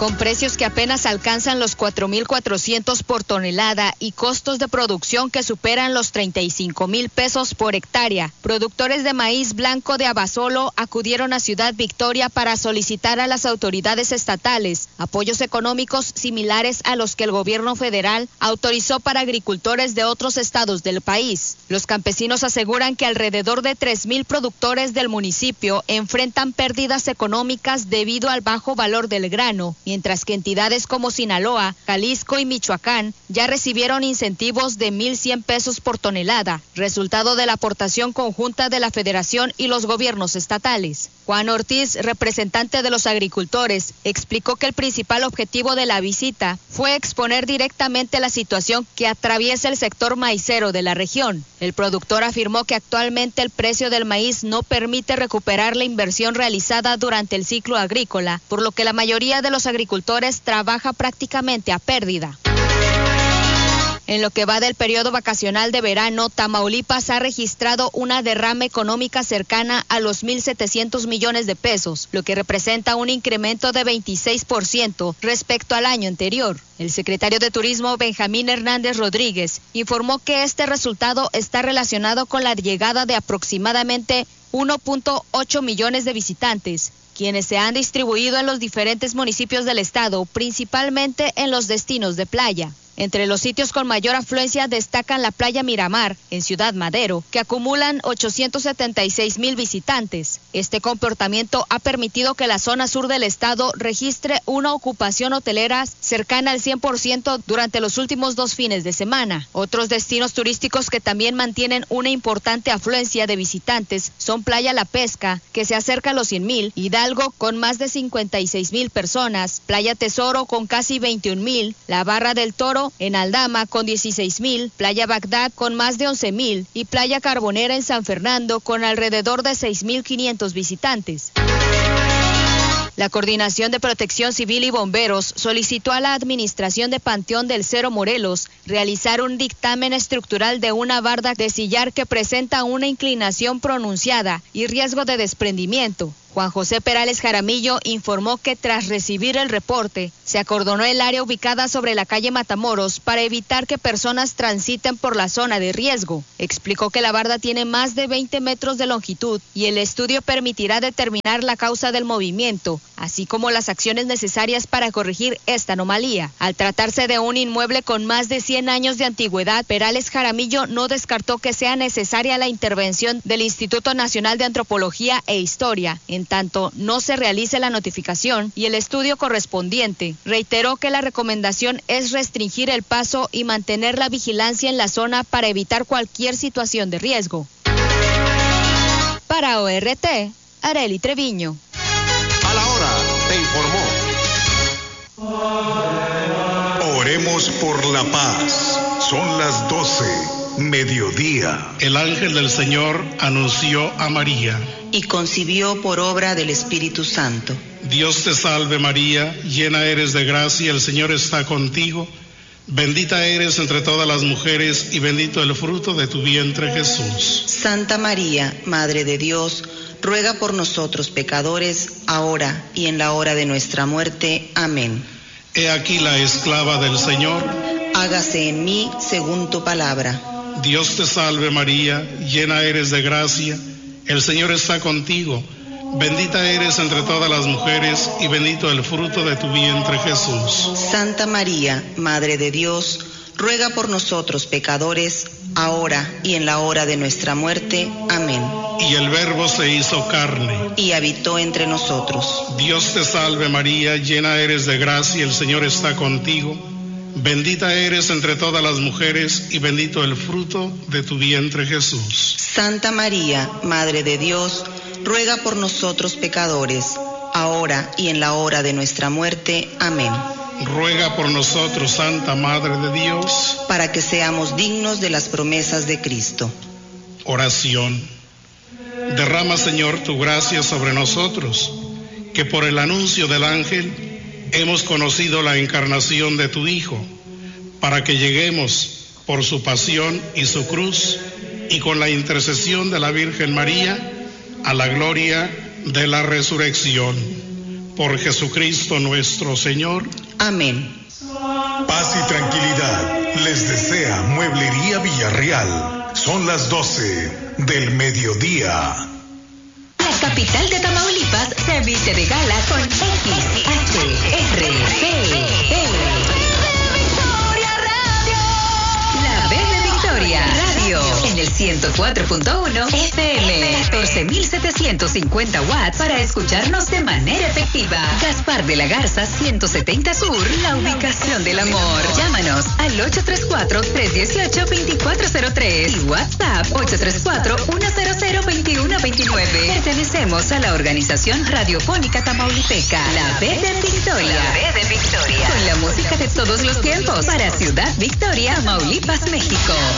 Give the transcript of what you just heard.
Con precios que apenas alcanzan los 4.400 por tonelada y costos de producción que superan los 35.000 pesos por hectárea, productores de maíz blanco de Abasolo acudieron a Ciudad Victoria para solicitar a las autoridades estatales apoyos económicos similares a los que el gobierno federal autorizó para agricultores de otros estados del país. Los campesinos aseguran que alrededor de 3.000 productores del municipio enfrentan pérdidas económicas debido al bajo valor del grano, mientras que entidades como Sinaloa, Jalisco y Michoacán ya recibieron incentivos de 1.100 pesos por tonelada, resultado de la aportación conjunta de la Federación y los gobiernos estatales. Juan Ortiz, representante de los agricultores, explicó que el principal objetivo de la visita fue exponer directamente la situación que atraviesa el sector maicero de la región. El productor afirmó que actualmente el precio del maíz no permite recuperar la inversión realizada durante el ciclo agrícola, por lo que la mayoría de los agricultores trabaja prácticamente a pérdida. En lo que va del periodo vacacional de verano, Tamaulipas ha registrado una derrama económica cercana a los 1.700 millones de pesos, lo que representa un incremento de 26% respecto al año anterior. El secretario de Turismo, Benjamín Hernández Rodríguez, informó que este resultado está relacionado con la llegada de aproximadamente 1.8 millones de visitantes, quienes se han distribuido en los diferentes municipios del estado, principalmente en los destinos de playa. Entre los sitios con mayor afluencia destacan la playa Miramar, en Ciudad Madero, que acumulan 876,000 visitantes. Este comportamiento ha permitido que la zona sur del estado registre una ocupación hotelera cercana al 100% durante los últimos 2 fines de semana. Otros destinos turísticos que también mantienen una importante afluencia de visitantes son Playa La Pesca, que se acerca a los 100,000, Hidalgo con más de 56,000 personas, Playa Tesoro con casi 21,000, La Barra del Toro en Aldama con 16,000, Playa Bagdad con más de 11,000 y Playa Carbonera en San Fernando con alrededor de 6,500 visitantes. La Coordinación de Protección Civil y Bomberos solicitó a la Administración de Panteón del Cerro Morelos realizar un dictamen estructural de una barda de sillar que presenta una inclinación pronunciada y riesgo de desprendimiento. Juan José Perales Jaramillo informó que tras recibir el reporte, se acordonó el área ubicada sobre la calle Matamoros para evitar que personas transiten por la zona de riesgo. Explicó que la barda tiene más de 20 metros de longitud y el estudio permitirá determinar la causa del movimiento, así como las acciones necesarias para corregir esta anomalía. Al tratarse de un inmueble con más de 100 años de antigüedad, Perales Jaramillo no descartó que sea necesaria la intervención del Instituto Nacional de Antropología e Historia, en tanto no se realice la notificación y el estudio correspondiente. Reiteró que la recomendación es restringir el paso y mantener la vigilancia en la zona para evitar cualquier situación de riesgo. Para ORT, Arely Treviño. A la hora, te informó. Oremos por la paz. Son las 12, mediodía. El ángel del Señor anunció a María. Y concibió por obra del Espíritu Santo. Dios te salve María, llena eres de gracia, el Señor está contigo. Bendita eres entre todas las mujeres y bendito el fruto de tu vientre Jesús. Santa María, Madre de Dios, ruega por nosotros pecadores, ahora y en la hora de nuestra muerte. Amén. He aquí la esclava del Señor. Hágase en mí según tu palabra. Dios te salve María, llena eres de gracia, el Señor está contigo. Bendita eres entre todas las mujeres y bendito el fruto de tu vientre Jesús. Santa María, Madre de Dios, ruega por nosotros pecadores, ahora y en la hora de nuestra muerte. Amén. Y el Verbo se hizo carne y habitó entre nosotros. Dios te salve María, llena eres de gracia, el Señor está contigo. Bendita eres entre todas las mujeres y bendito el fruto de tu vientre Jesús. Santa María, Madre de Dios, ruega por nosotros pecadores, ahora y en la hora de nuestra muerte. Amén. Ruega por nosotros, Santa Madre de Dios, para que seamos dignos de las promesas de Cristo. Oración. Derrama, Señor, tu gracia sobre nosotros, que por el anuncio del ángel hemos conocido la encarnación de tu Hijo, para que lleguemos por su pasión y su cruz, y con la intercesión de la Virgen María, a la gloria de la resurrección. Por Jesucristo nuestro Señor. Amén. Paz y tranquilidad les desea Mueblería Villarreal. Son las 12 del mediodía. La capital de Tamaulipas se viste de gala con XHRPE. La B de Victoria Radio en el 104.1 FM, 14.750 watts para escucharnos de manera efectiva. Gaspar de la Garza 170 Sur, la ubicación del amor. Llámanos al 834-318-2403 y WhatsApp 834-100-2129. Pertenecemos a la organización radiofónica tamaulipeca, la B de Victoria. La B de Victoria. Con la música de todos los tiempos para Ciudad Victoria, Tamaulipas, México.